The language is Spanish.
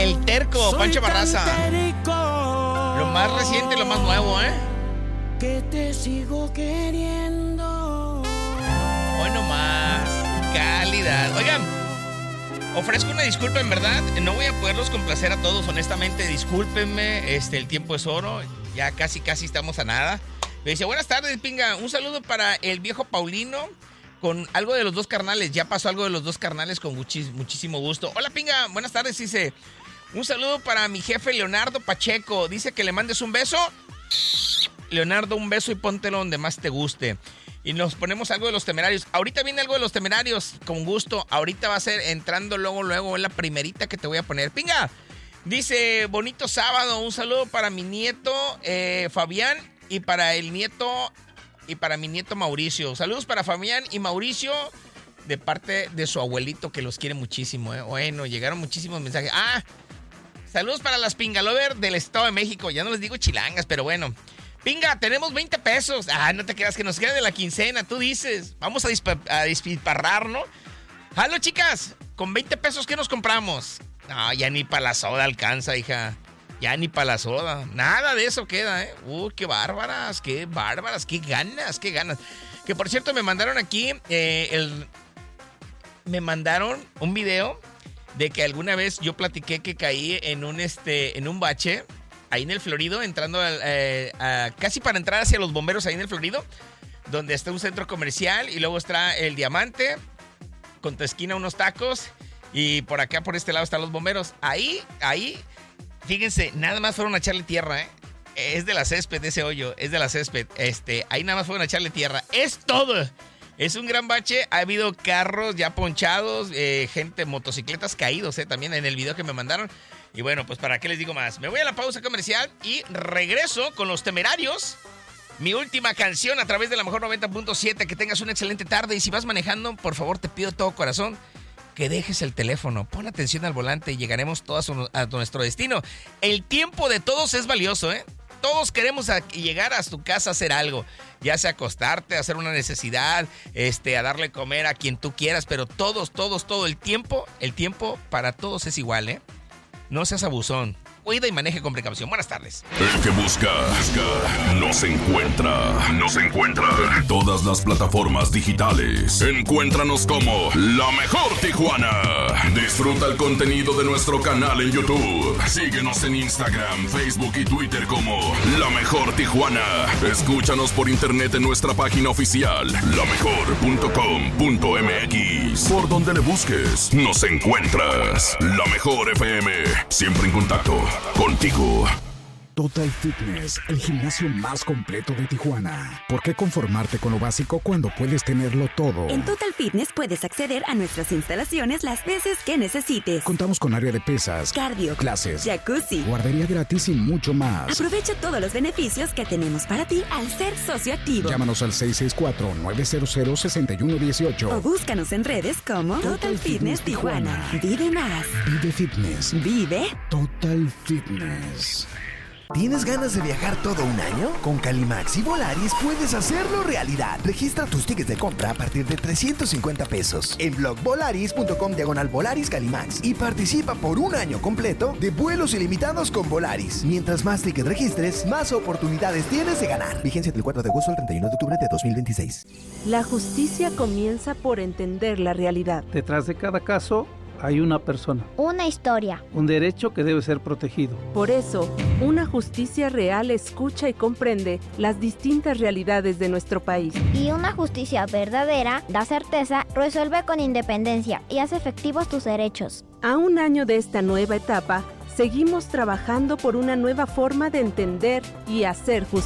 El terco, Pancho Barraza. Lo más reciente y lo más nuevo, ¿eh? Que te sigo queriendo. Hoy nomás. Calidad. Oigan, ofrezco una disculpa, en verdad. No voy a poderlos complacer a todos, honestamente. Discúlpenme, el tiempo es oro. Ya casi estamos a nada. Me dice, buenas tardes, pinga. Un saludo para el viejo Paulino con algo de los dos carnales. Ya pasó algo de los dos carnales con muchísimo gusto. Hola, pinga. Buenas tardes, dice. Un saludo para mi jefe Leonardo Pacheco. Dice que le mandes un beso. Leonardo, un beso y póntelo donde más te guste. Y nos ponemos algo de los Temerarios. Ahorita viene algo de los Temerarios, con gusto. Ahorita va a ser entrando luego en la primerita que te voy a poner. Pinga. Dice, bonito sábado. Un saludo para mi nieto Fabián. Y para el nieto y para mi nieto Mauricio. Saludos para Fabián y Mauricio de parte de su abuelito que los quiere muchísimo. Bueno, llegaron muchísimos mensajes. Saludos para las Pingalover del Estado de México. Ya no les digo chilangas, pero bueno. Pinga, tenemos 20 pesos. No te creas que nos queda de la quincena. Tú dices, vamos a despilfarrar, ¿no? Halo, chicas, con 20 pesos, ¿qué nos compramos? No, ya ni para la soda alcanza, hija. Ya ni para la soda. Nada de eso queda, ¿eh? Qué bárbaras, qué ganas. Que por cierto, me mandaron aquí me mandaron un video de que alguna vez yo platiqué que caí en un bache ahí en el Florido, entrando casi para entrar hacia los bomberos ahí en el Florido, donde está un centro comercial y luego está el Diamante, con tu esquina unos tacos y por acá, por este lado están los bomberos. Ahí, fíjense, nada más fueron a echarle tierra, ¿eh? Es de la césped ese hoyo, es de la césped. Ahí nada más fueron a echarle tierra. Es todo. Es un gran bache. Ha habido carros ya ponchados, gente, motocicletas caídos, también en el video que me mandaron. Y bueno, pues para qué les digo más. Me voy a la pausa comercial y regreso con los Temerarios. Mi última canción a través de la mejor 90.7. Que tengas una excelente tarde. Y si vas manejando, por favor, te pido de todo corazón que dejes el teléfono, pon atención al volante y llegaremos todos a nuestro destino. El tiempo de todos es valioso, ¿eh? Todos queremos llegar a tu casa a hacer algo, ya sea acostarte, hacer una necesidad, a darle comer a quien tú quieras, pero todo el tiempo para todos es igual, ¿eh? No seas abusón. Cuida y maneje con precaución. Buenas tardes. El que busca, nos encuentra. En todas las plataformas digitales. Encuéntranos como La Mejor Tijuana. Disfruta el contenido de nuestro canal en YouTube. Síguenos en Instagram, Facebook y Twitter como La Mejor Tijuana. Escúchanos por internet en nuestra página oficial, lamejor.com.mx. Por donde le busques, nos encuentras. La Mejor FM. Siempre en contacto contigo. Total Fitness, el gimnasio más completo de Tijuana. ¿Por qué conformarte con lo básico cuando puedes tenerlo todo? En Total Fitness puedes acceder a nuestras instalaciones las veces que necesites. Contamos con área de pesas, cardio, clases, jacuzzi, guardería gratis y mucho más. Aprovecha todos los beneficios que tenemos para ti al ser socio activo. Llámanos al 664-900-6118 o búscanos en redes como Total Fitness Tijuana. Vive más. Vive Fitness. Vive Total Fitness. ¿Tienes ganas de viajar todo un año? Con Calimax y Volaris puedes hacerlo realidad. Registra tus tickets de compra a partir de 350 pesos en blogvolaris.com/Volaris Calimax y participa por un año completo de vuelos ilimitados con Volaris. Mientras más tickets registres, más oportunidades tienes de ganar. Vigencia del 4 de agosto al 31 de octubre de 2026. La justicia comienza por entender la realidad. Detrás de cada caso hay una persona, una historia, un derecho que debe ser protegido. Por eso, una justicia real escucha y comprende las distintas realidades de nuestro país. Y una justicia verdadera da certeza, resuelve con independencia y hace efectivos tus derechos. A un año de esta nueva etapa, seguimos trabajando por una nueva forma de entender y hacer justicia.